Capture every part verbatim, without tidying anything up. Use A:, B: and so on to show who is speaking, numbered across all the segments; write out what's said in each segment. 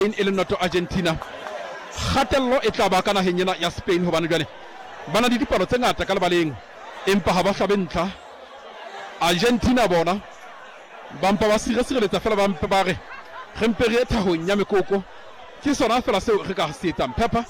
A: e le noto Argentina kgatello e tla ba kana henyena ya Spain hobane jwale bana di dipalo tse ngata ka lebaleng empa ha ba hlabentlha Argentina bona ba mpa ba sire sireletsa fela ba mpa ba re re mpe re thahong ya mekoko ke sona fela seo re ka se etsang Peppa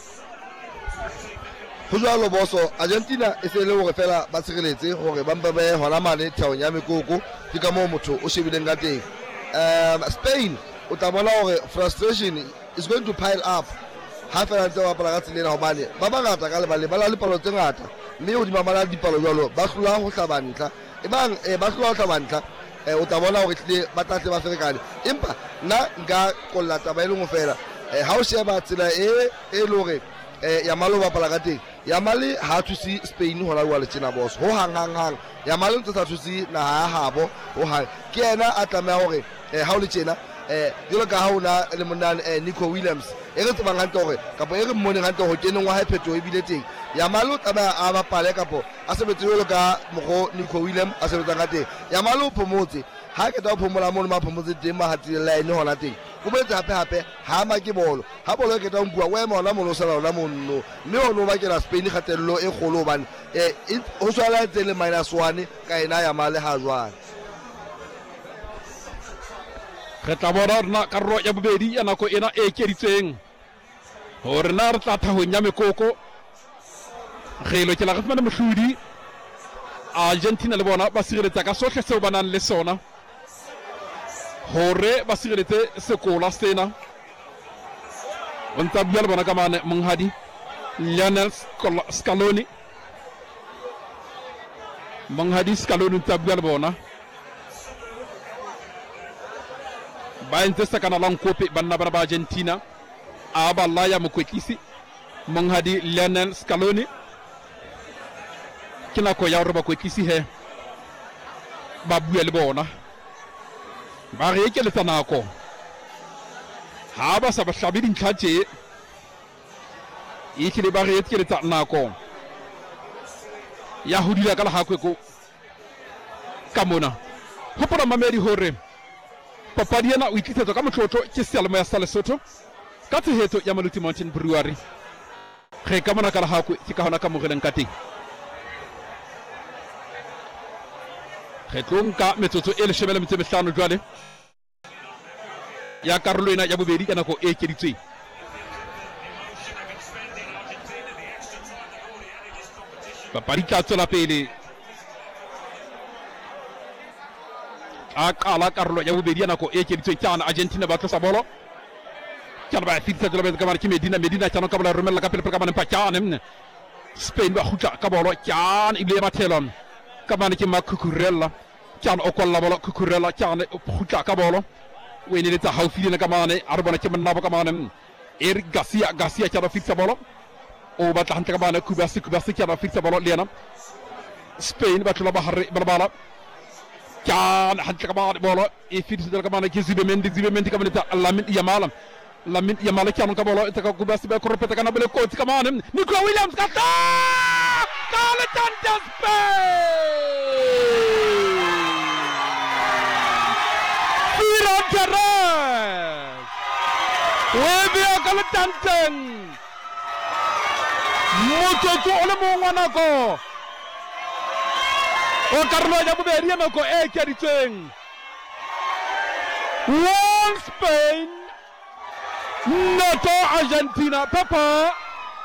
B: ho jwalo boso Argentina e se le hore fela ba sireletse hore ba mpa ba hona mane thahong ya mekoko ke ka mo motho o shebileng ka teng. um Spain o tla bona hore frustration is going to pile up ha fela ntse ba pala ka tselena hobane ba bangata ka lebale ba la le palo tse ngata mme o di mamala dipalo jwalo ba hlola ho hlabantla ebang e ba hlola ho hlabantla o tla bona hore tle ba tla tle ba ferekane empa nna nka kolla taba e le ngo fela ha o sheba tsela e e le hore ya malo ba pala ka teng ya mali ha thusi Spain hona wa le tjena boss ho hang hang hang ya mali ntse sa thusi na ha habo ho hang ke yena a tlameha hore ha o le tjena eh jolo ka ha ona le monane Nico Williams e re tsebang hantle hore kapo e re mmoneng hantle ho keneng wa haephetho e bile teng ya malo taba a ba pale kapo a sebetse jolo ka mokgo Nico Williams a sebetsa ka teng ya malo phomotse ha ke tla phomola mo ma phomotse teng ma hatile line hona teng go boetse hape hape ha ma ke bolo ha bolo ke tla nkua wa mona mo lo sala la monno mme o no ba ke la Spain kgatello e kgolo bane eh ho swala tsele minus one ka ena ya male ha jwana
A: re tla bona rena karolo ya bobedi ya nako ena e keditseng hore na re tla thahong ya mekoko re lo ke la re fumana mohlodi Argentina le bona ba sireletsa ka sohle seo ba nang le sona hore ba sireletse sekola sena ontsa bua le bona ka mane monghadi Lionel Scaloni monghadi Scaloni ontsa bua le bona ba entse sakana lang kope banna bana ba Argentina a ba la ya mokwetlisi monghadi Lionel Scaloni ke nako ya hore ba kwetlisi he ba bua le bona ba re ke le tsanako ha ba sa ba hlabe dintlha tje e tlile ba re ke le tsanako ya ho dula ka la hakwe ko ka mona hopola mamedi hore papadi ena o itlisetsa ka motlotlo ke sealmo ya Lesotho ka tshehetso ya Maluti Mountain Brewery re ka mona ka la hakwe ke ka hona ka mogeleng ka teng re tlonka metsotso e le shebele metse mehlano jwale ya karolo ena ya bobedi ka nako e keditsweng papadi tla tswela pele a qala karolo ya bobedi ya nako e keditsweng tsana Argentina ba tlosa bolo tsana ba fitsa tsela ba ka ba ke Medina Medina tsana ka bola romella ka pele ka bana mpachane Spain ba khutla ka bolo tsana ibile mathelon ka bana ke Makukurella tsana o kolla bolo Kukurella tsana o khutla ka bolo o ene le tsa haufi le ka mane a re bona ke monna ba ka mane Eric Garcia Garcia tsana fitsa bolo o ba tla hantle ka bana Kubasi Kubasi tsana fitsa bolo le yana Spain ba tlola ba hare ba bala tsana hantle ka bana bolo e fitsa ka bana ke Zubemendi Zubemendi ka bana Lamin Yamal Lamin Yamal tsana ka bolo ta ka Kubasi ba korpeta kana bele coach ka mane Nico Williams ka ta Dale tante Spain Firan Teres Webia kala tanteng Motsotso ole mongwana ko o karolo ya bobedi ya nako e keditsweng one Spain noto Argentina Papa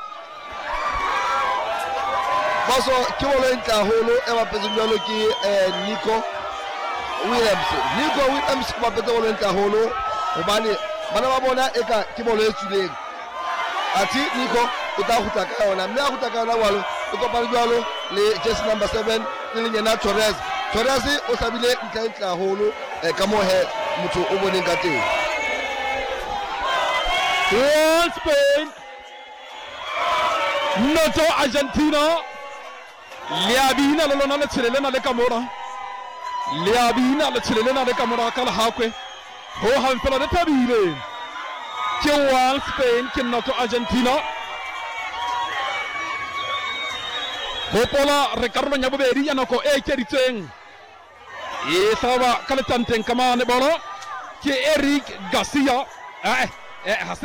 B: boso ke bolo entle haholo e bapetseng jwalo ke Nico Williams Nico Williams ke bapetse bolo entle haholo hobane bana ba bona eka ke bolo e tswileng ati Nico o tla go tlaka yona mme a go tlaka yona walo o kopana jwalo le jersey number seven le lenyana Torres Torres o hlabile ntle ntle haholo ka mo he motho o boneng ka teng
A: one Spain noto Argentina Liabina le lona le tshilelena le kamora Liabina le tshilelena le kamora ka la hakwe ho hanfela le tabile ke one Spain ke noto Argentina hopola re karolo ya bobedi ya nako e keditseng e saba ka le tanteng kamane bolo ke Eric Garcia eh eh